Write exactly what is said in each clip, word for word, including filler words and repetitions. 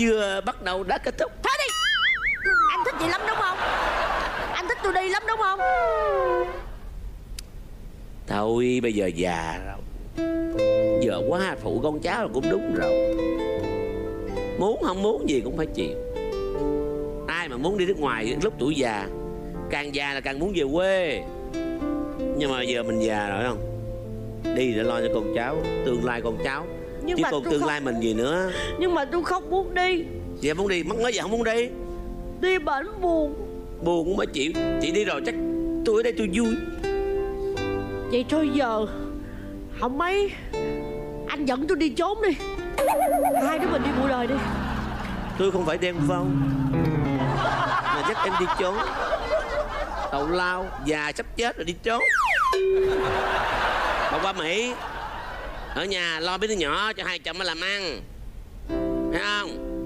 chưa bắt đầu đã kết thúc. Thôi đi. Anh thích chị lắm đúng không? Anh thích tôi đi lắm đúng không? Thôi bây giờ già rồi, giờ quá phụ con cháu là cũng đúng rồi. Muốn không muốn gì cũng phải chịu. Ai mà muốn đi nước ngoài lúc tuổi già, càng già là càng muốn về quê. Nhưng mà giờ mình già rồi không, đi để lo cho con cháu, tương lai con cháu. Nhưng chứ còn tương không... lai mình gì nữa. Nhưng mà tôi không muốn đi. Chị không muốn đi, mất nói giờ không muốn đi. Đi bển buồn. Buồn cũng mới chịu. Chị đi rồi chắc tôi ở đây tôi vui. Vậy thôi giờ không mấy anh dẫn tôi đi trốn đi. Hai đứa mình đi bụi đời đi. Tôi không phải đen vong mà dắt em đi trốn. Tàu lao già sắp chết rồi đi trốn. Bà qua Mỹ, ở nhà lo mấy đứa nhỏ cho hai chồng nó làm ăn, thấy không?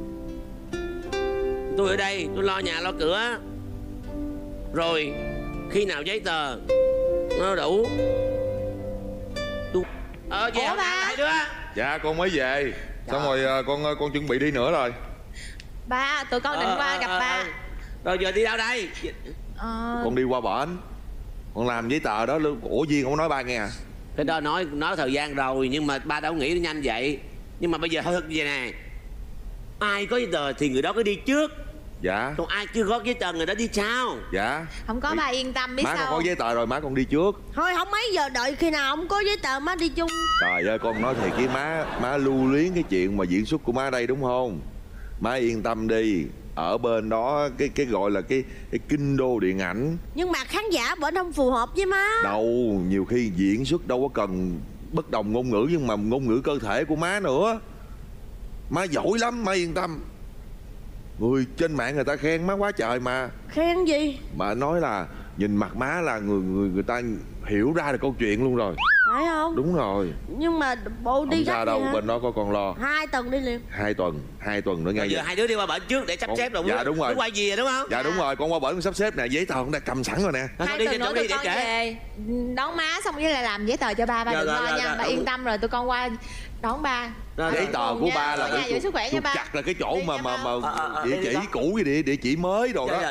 Tôi ở đây tôi lo nhà lo cửa. Rồi khi nào giấy tờ nó đủ tôi ờ về hai đứa. Dạ con mới về. Xong rồi con con chuẩn bị đi nữa rồi. Ba, tụi con định ờ, qua gặp ờ, ba. Rồi giờ đi đâu đây? Ờ... Con đi qua bển. Con làm giấy tờ đó luôn. Ủa Duyên không nói ba nghe à? Cái đó nói nói thời gian rồi, nhưng mà ba đâu nghĩ nó nhanh vậy. Nhưng mà bây giờ hơi vậy nè, ai có giấy tờ thì người đó cứ đi trước. Dạ. Còn ai chưa có giấy tờ người đó đi sau. Dạ. Không có, ba yên tâm biết má sao. Má con có giấy tờ rồi má con đi trước. Thôi không mấy giờ đợi khi nào không có giấy tờ má đi chung. Trời ơi con nói thiệt với má, má lưu luyến cái chuyện mà diễn xuất của má đây đúng không? Má yên tâm đi, ở bên đó cái cái gọi là cái cái kinh đô điện ảnh. Nhưng mà khán giả bển không phù hợp với má. Đâu, nhiều khi diễn xuất đâu có cần bất đồng ngôn ngữ, nhưng mà ngôn ngữ cơ thể của má nữa. Má giỏi lắm, má yên tâm. Người trên mạng người ta khen má quá trời mà. Khen gì? Mà nói là nhìn mặt má là người người người ta hiểu ra được câu chuyện luôn rồi. Phải không? Đúng rồi. Nhưng mà bộ đi không sao đâu, hả? bên đó có con lo. Hai tuần đi liền. Hai tuần, hai tuần nữa ngay giờ hai đứa đi qua bển trước để sắp con... xếp rồi. Dạ đúng rồi. Quay gì rồi đúng không? Dạ đúng rồi, con qua bển con sắp xếp nè, giấy tờ con đã cầm sẵn rồi nè. Hai tuần nữa tụi con về đón má xong với lại làm giấy tờ cho ba. Ba đừng lo nha, ba yên tâm rồi tụi con qua đón ba. Giấy tờ của ba là phải sức khỏe nha ba. chặt là cái chỗ mà mà mà địa chỉ cũ với địa địa chỉ mới đồ đó.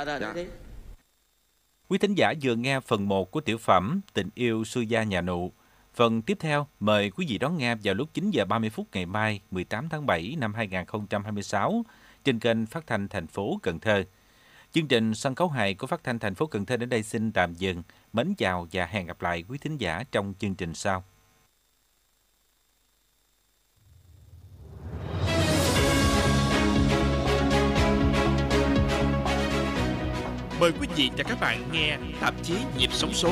Quý thính giả vừa nghe phần một của tiểu phẩm Tình yêu sư gia nhà nụ. Phần tiếp theo mời quý vị đón nghe vào lúc chín giờ ba mươi phút ngày mai mười tám tháng bảy năm hai nghìn không trăm hai mươi sáu trên kênh Phát thanh thành phố Cần Thơ. Chương trình sân khấu hài của Phát thanh thành phố Cần Thơ đến đây xin tạm dừng. Mến chào và hẹn gặp lại quý thính giả trong chương trình sau. Mời quý vị và các bạn nghe tạp chí Nhịp Sống Số.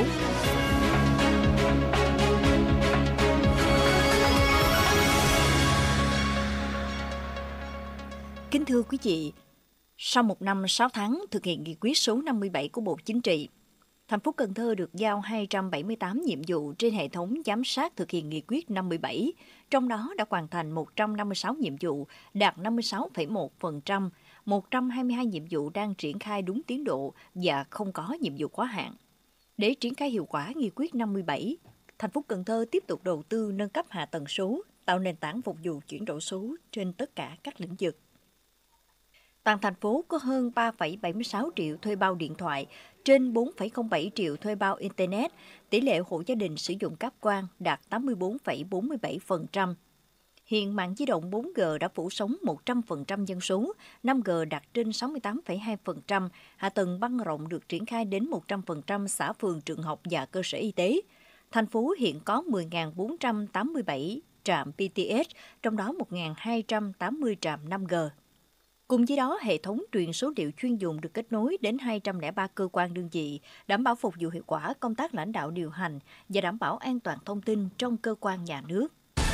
Kính thưa quý vị, sau một năm sáu tháng thực hiện nghị quyết số năm mươi bảy của Bộ Chính trị, thành phố Cần Thơ được giao hai trăm bảy mươi tám nhiệm vụ trên hệ thống giám sát thực hiện nghị quyết năm mươi bảy, trong đó đã hoàn thành một trăm năm mươi sáu nhiệm vụ, đạt năm mươi sáu phẩy một phần trăm, một trăm hai mươi hai nhiệm vụ đang triển khai đúng tiến độ và không có nhiệm vụ quá hạn. Để triển khai hiệu quả nghị quyết năm mươi bảy, thành phố Cần Thơ tiếp tục đầu tư nâng cấp hạ tầng số, tạo nền tảng phục vụ chuyển đổi số trên tất cả các lĩnh vực. Toàn thành phố có hơn ba phẩy bảy mươi sáu triệu thuê bao điện thoại, trên bốn phẩy không bảy triệu thuê bao Internet, tỷ lệ hộ gia đình sử dụng cáp quang đạt tám mươi bốn phẩy bốn mươi bảy phần trăm. Hiện mạng di động bốn G đã phủ sóng một trăm phần trăm dân số, năm G đạt trên sáu mươi tám phẩy hai phần trăm, hạ tầng băng rộng được triển khai đến một trăm phần trăm xã phường trường học và cơ sở y tế. Thành phố hiện có mười nghìn bốn trăm tám mươi bảy trạm pê tê ét, trong đó một nghìn hai trăm tám mươi trạm năm G. Cùng với đó, hệ thống truyền số liệu chuyên dụng được kết nối đến hai trăm lẻ ba cơ quan đơn vị, đảm bảo phục vụ hiệu quả công tác lãnh đạo điều hành và đảm bảo an toàn thông tin trong cơ quan nhà nước.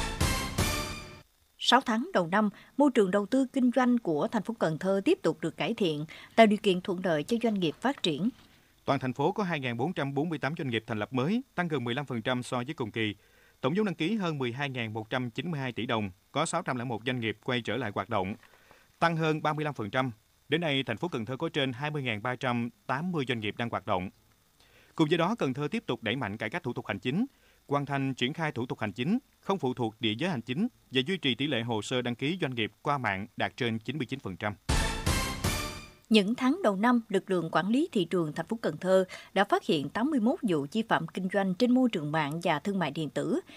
sáu tháng đầu năm, môi trường đầu tư kinh doanh của thành phố Cần Thơ tiếp tục được cải thiện, tạo điều kiện thuận lợi cho doanh nghiệp phát triển. Toàn thành phố có hai nghìn bốn trăm bốn mươi tám doanh nghiệp thành lập mới, tăng gần mười lăm phần trăm so với cùng kỳ. Tổng vốn đăng ký hơn mười hai nghìn một trăm chín mươi hai tỷ đồng, có sáu trăm lẻ một doanh nghiệp quay trở lại hoạt động, tăng hơn ba mươi lăm phần trăm. Đến nay, thành phố Cần Thơ có trên hai mươi nghìn ba trăm tám mươi doanh nghiệp đang hoạt động. Cùng với đó, Cần Thơ tiếp tục đẩy mạnh cải cách thủ tục hành chính, hoàn thành triển khai thủ tục hành chính, không phụ thuộc địa giới hành chính và duy trì tỷ lệ hồ sơ đăng ký doanh nghiệp qua mạng đạt trên chín mươi chín phần trăm. Những tháng đầu năm, lực lượng quản lý thị trường thành phố Cần Thơ đã phát hiện tám mươi mốt vụ vi phạm kinh doanh trên môi trường mạng và thương mại điện tử,